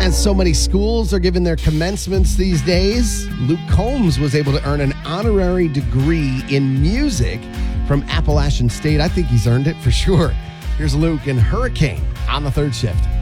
As so many schools are giving their commencements these days, Luke Combs was able to earn an honorary degree in music from Appalachian State. I think he's earned it for sure. Here's Luke and Hurricane on the third shift.